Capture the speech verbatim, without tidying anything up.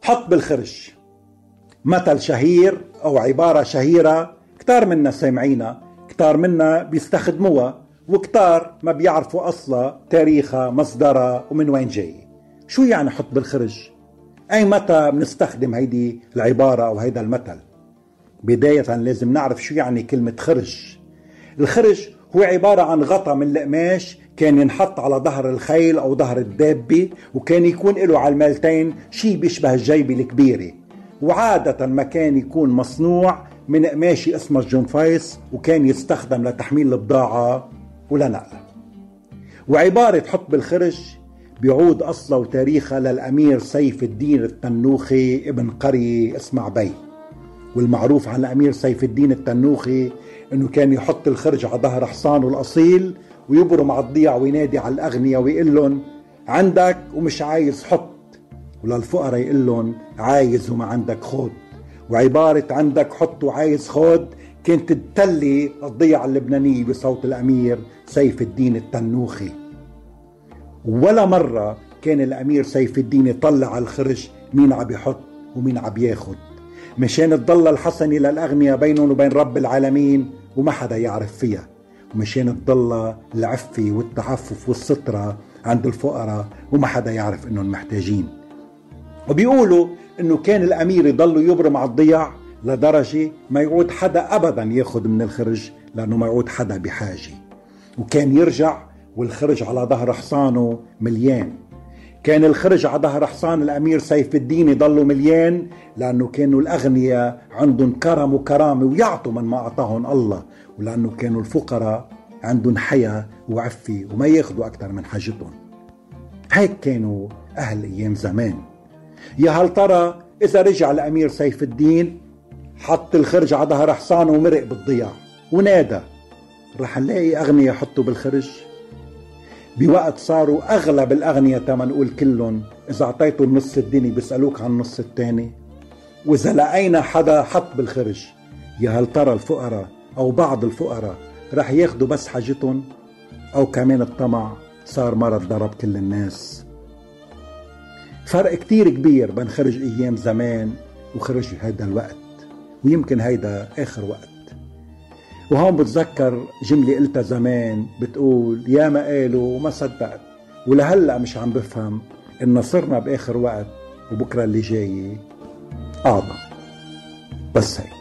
حط بالخرج مثل شهير أو عبارة شهيرة كتار منا سامعينا، كتار منا بيستخدموها، وكتار ما بيعرفوا أصلا تاريخها مصدرها ومن وين جاي. شو يعني حط بالخرج؟ أي متى بنستخدم هيدي العبارة أو هيدا المثل؟ بداية لازم نعرف شو يعني كلمة خرج. الخرج هو عبارة عن غطا من القماش كان ينحط على ظهر الخيل أو ظهر الدابة، وكان يكون له على المالتين شي بيشبه الجيبة الكبيرة، وعادة ما كان يكون مصنوع من قماشي اسمه الجنفايس، وكان يستخدم لتحميل البضاعة ولنقلها. وعبارة حط بالخرج بيعود أصله وتاريخها للأمير سيف الدين التنوخي ابن قرية اسمع بي. والمعروف عن الأمير سيف الدين التنوخي أنه كان يحط الخرج على ظهر حصانه الأصيل ويبرم على الضيع وينادي على الأغنياء ويقول لهم عندك ومش عايز حط، وللفقراء يقول لهم عايز وما عندك خود. وعبارة عندك حط وعايز خود كانت تتلي الضيعة اللبنانية بصوت الأمير سيف الدين التنوخي. ولا مرة كان الأمير سيف الدين يطلع على الخرج مين عم يحط ومين عم ياخد، مشان تضل الحسنة للأغنياء بينهم وبين رب العالمين وما حدا يعرف فيها، ومشان تضل العفة والتعفف والسترة عند الفقراء وما حدا يعرف انهم محتاجين. وبيقولوا انه كان الأمير يضل يبرم على الضياع لدرجة ما يعود حدا أبدا ياخد من الخرج، لأنه ما يعود حدا بحاجة. وكان يرجع والخرج على ظهر حصانه مليان. كان الخرج على ظهر حصان الأمير سيف الدين يضلوا مليان، لأنه كانوا الأغنياء عندهم كرم وكرامة ويعطوا من ما أعطاهم الله، ولأنه كانوا الفقراء عندهم حياة وعفة وما ياخدوا أكثر من حاجتهم. هيك كانوا أهل أيام زمان. يا هل ترى إذا رجع الأمير سيف الدين حط الخرج على ظهر حصانه ومرق بالضياع ونادى، رح نلاقي أغنياء يحطوا بالخرج؟ بوقت صاروا أغلب الأغنياء تما نقول كلهم إذا أعطيتوا النص الدني بيسألوك عن النص التاني. وإذا لقينا حدا حط بالخرج، يا هل ترى الفقراء أو بعض الفقراء رح ياخدوا بس حاجتهم، أو كمان الطمع صار مرض ضرب كل الناس؟ فرق كتير كبير بين خرج أيام زمان وخرج هيدا الوقت، ويمكن هيدا آخر وقت. وهون بتذكر جملة قلتها زمان بتقول يا ما قالوا وما صدقت، ولهلأ مش عم بفهم إن صرنا بآخر وقت وبكرة اللي جاي أعظم. بس هيك.